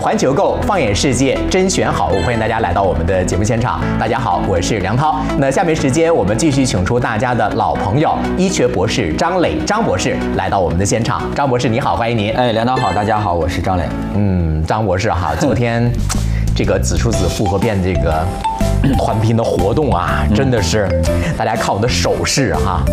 环球购放眼世界，甄选好物，欢迎大家来到我们的节目现场。大家好，我是梁涛。那下面时间我们继续请出大家的老朋友，医学博士张磊张博士来到我们的现场。张博士你好，欢迎您。 梁涛好，大家好，我是张磊。 张博士哈，昨天这个子叔子复合片这个团拼的活动啊，真的是大家看我的手势哈，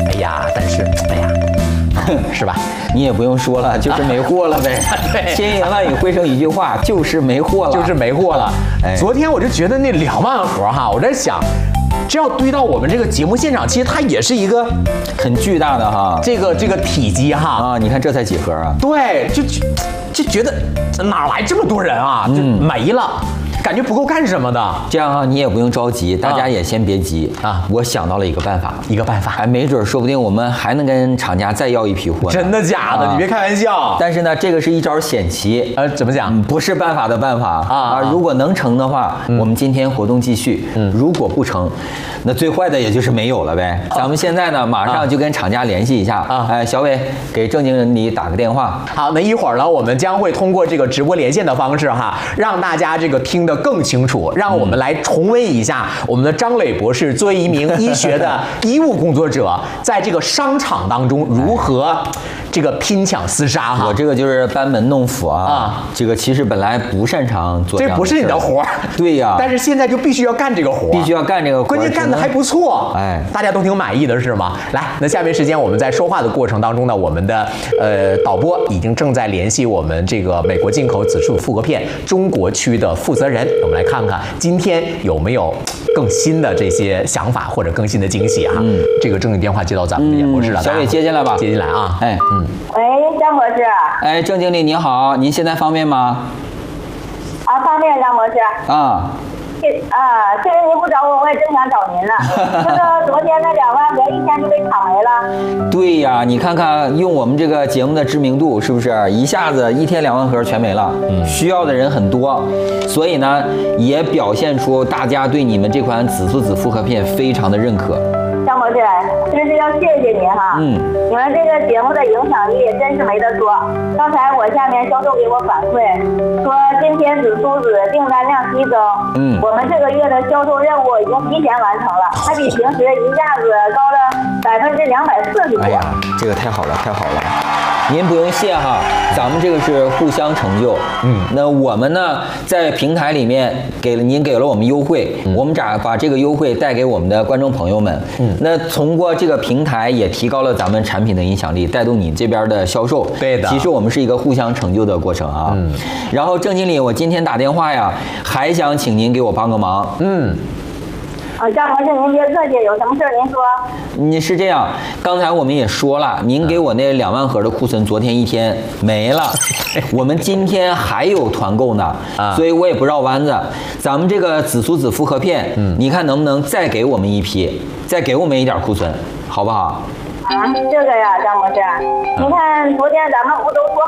是吧？ 你也不用说了，就是没货了呗。 对， 千言万语汇成一句话，就是没货了， 就是没货了。昨天我就觉得那2万盒哈，我在想，这要堆到我们这个节目现场，其实它也是一个很巨大的哈， 这个体积哈啊，你看这才几盒啊？ 对，就觉得哪来这么多人啊？就没了。感觉不够干什么的， 这样啊，你也不用着急，大家也先别急啊。我想到了一个办法，没准说不定我们还能跟厂家再要一批货。 真的假的？你别开玩笑。 但是呢，这个是一招险棋。 怎么讲？ 不是办法的办法啊。如果能成的话，我们今天活动继续。如果不成，那最坏的也就是没有了呗。咱们现在呢，马上就跟厂家联系一下。小伟给正经理打个电话。 好，那一会儿呢，我们将会通过这个直播连线的方式哈，让大家这个听得更清楚，让我们来重温一下我们的张磊博士作为一名医学的医务工作者，在这个商场当中如何这个拼抢厮杀哈。 我这个就是班门弄斧啊，这个其实本来不擅长做这不是你的活儿。 对呀， 但是现在就必须要干这个活，关键干得还不错，大家都挺满意的是吗？来，那下面时间我们在说话的过程当中呢，我们的导播已经正在联系我们这个美国进口子叔复合片中国区的负责人，我们来看看今天有没有更新的这些想法或者更新的惊喜啊。这个正经电话接到咱们的演播室了， 小伟接进来吧， 接进来啊。 喂，张博士。 郑经理您好，您现在方便吗？ 方便，张博士。其实您不找我，我也真想找您了。这个昨天那2万盒一天就被抢没了。 对呀，你看看用我们这个节目的知名度，是不是一下子1天2万盒全没了？需要的人很多，所以呢，也表现出大家对你们这款子叔子复合片非常的认可。 张博士，真是要谢谢您哈。你们这个节目的影响力真是没得说。刚才我下面销售给我反馈说，今天子叔子订单量激增，我们这个月的销售任务已经提前完成了，还比平时一下子高了240多。 哎呀，这个太好了，太好了！您不用谢哈，咱们这个是互相成就。那我们呢，在平台里面给了我们优惠，我们把这个优惠带给我们的观众朋友们。那通过这个平台也提高了咱们产品的影响力，带动你这边的销售。 对的， 其实我们是一个互相成就的过程啊。然后郑经理，我今天打电话呀，还想请您给我帮个忙。 张博士，您别客气，有什么事您说。 你是这样，刚才我们也说了，您给我那2万盒的库存，昨天1天没了，我们今天还有团购呢，所以我也不绕弯子。咱们这个子叔子复合片，你看能不能再给我们一批，再给我们一点库存，好不好？ 这个呀，张博士，您看昨天咱们不都说